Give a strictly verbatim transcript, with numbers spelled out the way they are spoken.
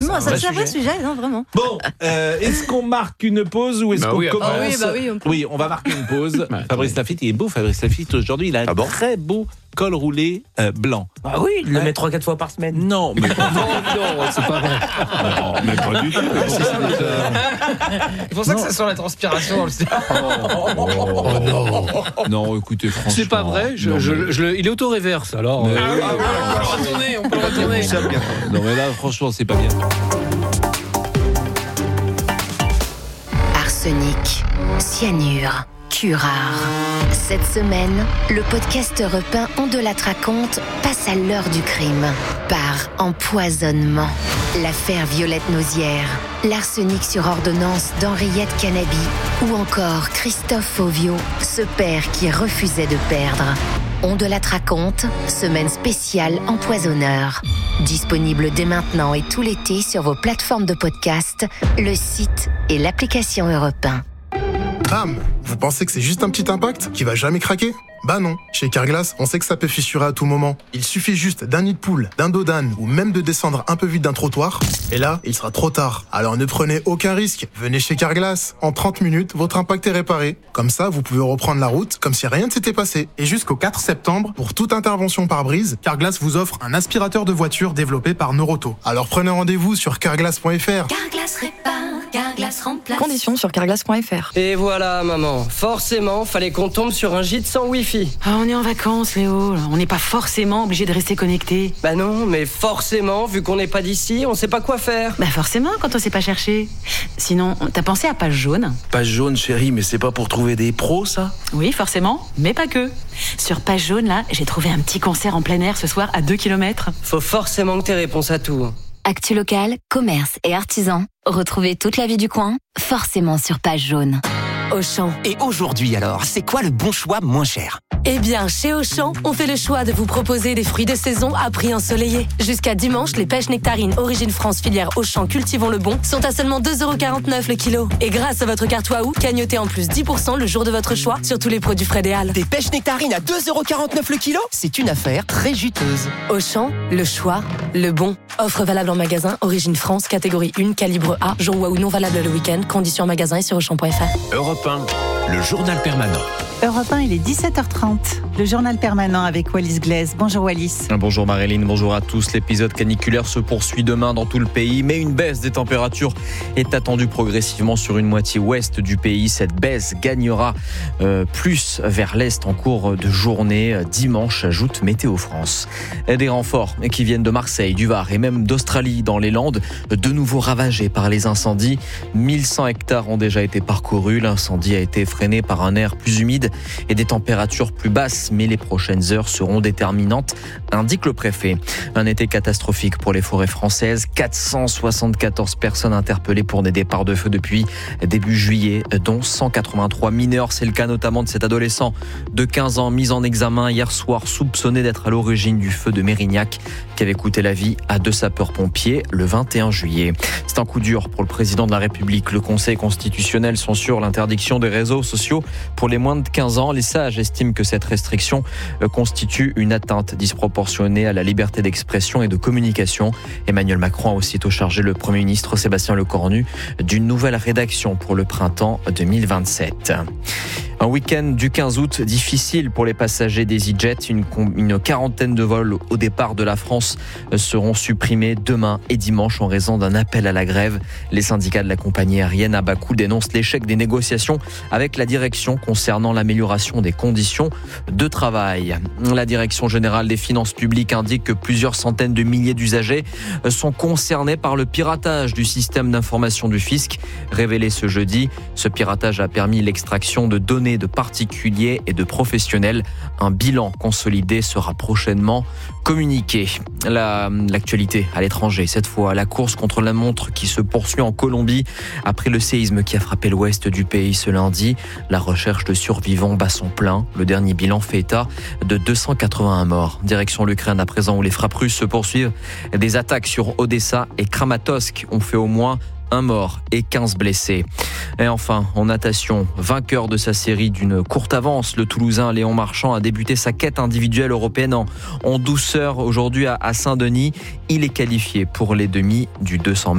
non, ça, c'est un vrai sujet, non, vraiment. Bon, euh, est-ce qu'on marque une pause ou est-ce bah qu'on oui, commence ah oui, bah oui, on peut. Oui, on va marquer une pause. Fabrice Lafitte, il est beau, Fabrice Lafitte. Aujourd'hui, il a un Ah bon très beau col roulé euh, blanc. Ah oui, il le Ouais. met trois quatre fois par semaine. Non, mais Non, non, c'est pas vrai. non, mais pas du tout. C'est pour ça que c'est sur la transpiration dans le cerveau. Oh non. Non, écoutez, franchement. C'est pas vrai. Je, non, je, mais- je le- il est auto-réverse, alors. Mais euh, oui, Ah, voilà, on peut le retourner, on peut le retourner. Non, mais là, franchement, c'est pas bien. Arsenic, cyanure, curare. Cette semaine, le podcast Europe un On de la raconte passe à l'heure du crime. Par empoisonnement. L'affaire Violette Nausière, l'arsenic sur ordonnance d'Henriette Canabi ou encore Christophe Fauvio, ce père qui refusait de perdre. On de la raconte, semaine spéciale empoisonneur. Disponible dès maintenant et tout l'été sur vos plateformes de podcast, le site et l'application Europe un. Bam! Vous pensez que c'est juste un petit impact qui va jamais craquer? Bah non. Chez Carglass, on sait que ça peut fissurer à tout moment. Il suffit juste d'un nid de poule, d'un dos d'âne ou même de descendre un peu vite d'un trottoir. Et là, il sera trop tard. Alors ne prenez aucun risque. Venez chez Carglass. En trente minutes, votre impact est réparé. Comme ça, vous pouvez reprendre la route comme si rien ne s'était passé. Et jusqu'au quatre septembre, pour toute intervention par brise, Carglass vous offre un aspirateur de voiture développé par Noroto. Alors prenez rendez-vous sur carglass point f r. Carglass répare, Carglass remplace. Conditions sur carglass point f r. Et voilà, maman. Forcément, fallait qu'on tombe sur un gîte sans Wi-Fi. Ah, on est en vacances, Léo. On n'est pas forcément obligé de rester connecté. Bah non, mais forcément, vu qu'on n'est pas d'ici, on sait pas quoi faire. Bah forcément, quand on sait pas chercher. Sinon, t'as pensé à Page Jaune? Page jaune, chérie, mais c'est pas pour trouver des pros, ça? Oui, forcément, mais pas que. Sur Page Jaune, là, j'ai trouvé un petit concert en plein air ce soir à deux kilomètres. Faut forcément que t'aies réponse à tout. Actu local, commerce et artisans. Retrouvez toute la vie du coin, forcément sur Page Jaune. Auchan. Et aujourd'hui alors, c'est quoi le bon choix moins cher? Eh bien, chez Auchan, on fait le choix de vous proposer des fruits de saison à prix ensoleillé. Jusqu'à dimanche, les pêches nectarines Origine France filière Auchan Cultivons le Bon sont à seulement deux euros quarante-neuf le kilo. Et grâce à votre carte Waouh, gagnotez en plus dix pour cent le jour de votre choix sur tous les produits frais des Halles. Des pêches nectarines à deux euros quarante-neuf le kilo? C'est une affaire très juteuse. Auchan, le choix, le bon. Offre valable en magasin, Origine France, catégorie un, calibre A, jour Waouh non valable le week-end, conditions en magasin et sur auchan point f r. Europe un, le journal permanent. Europe un, il est dix-sept heures trente. Le journal permanent avec Wallis Glaise. Bonjour Wallis. Bonjour Maréline, bonjour à tous. L'épisode caniculaire se poursuit demain dans tout le pays, mais une baisse des températures est attendue progressivement sur une moitié ouest du pays. Cette baisse gagnera euh, plus vers l'est en cours de journée. Dimanche, ajoute Météo France. Des renforts qui viennent de Marseille, du Var et même d'Australie dans les Landes, de nouveau ravagés par les incendies. mille cent hectares ont déjà été parcourus. L'incendie a été freiné par un air plus humide et des températures plus basses, mais les prochaines heures seront déterminantes, indique le préfet. Un été catastrophique pour les forêts françaises. quatre cent soixante-quatorze personnes interpellées pour des départs de feu depuis début juillet, dont cent quatre-vingt-trois mineurs. C'est le cas notamment de cet adolescent de quinze ans mis en examen hier soir, soupçonné d'être à l'origine du feu de Mérignac qui avait coûté la vie à deux sapeurs-pompiers le vingt et un juillet. C'est un coup dur pour le président de la République. Le Conseil constitutionnel censure l'interdiction des réseaux sociaux pour les moins de quinze ans. Les sages estiment que cette restriction constitue une atteinte disproportionnée à la liberté d'expression et de communication. Emmanuel Macron a aussitôt chargé le Premier ministre Sébastien Lecornu d'une nouvelle rédaction pour le printemps deux mille vingt-sept. Un week-end du quinze août difficile pour les passagers d'EasyJet. Une, une quarantaine de vols au départ de la France seront supprimés demain et dimanche en raison d'un appel à la grève. Les syndicats de la compagnie aérienne à Bakou dénoncent l'échec des négociations avec la direction concernant l'amélioration des conditions de travail. La direction générale des finances publiques indique que plusieurs centaines de milliers d'usagers sont concernés par le piratage du système d'information du fisc. Révélé ce jeudi, ce piratage a permis l'extraction de données de particuliers et de professionnels. Un bilan consolidé sera prochainement communiqué. La, l'actualité à l'étranger, cette fois la course contre la montre qui se poursuit en Colombie après le séisme qui a frappé l'ouest du pays ce lundi. La recherche de survivants bat son plein. Le dernier bilan fait état de deux cent quatre-vingt-un morts. Direction l'Ukraine à présent où les frappes russes se poursuivent. Des attaques sur Odessa et Kramatorsk ont fait au moins un mort et quinze blessés. Et enfin, en natation, vainqueur de sa série d'une courte avance, le Toulousain Léon Marchand a débuté sa quête individuelle européenne en, en douceur aujourd'hui à, à Saint-Denis. Il est qualifié pour les demi du deux cents mètres.